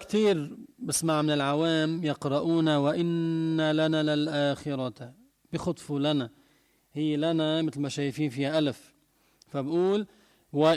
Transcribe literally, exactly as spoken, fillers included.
كتير بسمع من العوام يقرؤون وإن لنا للآخرة، بخطفوا لنا، هي لنا مثل ما شايفين فيها ألف، فبقول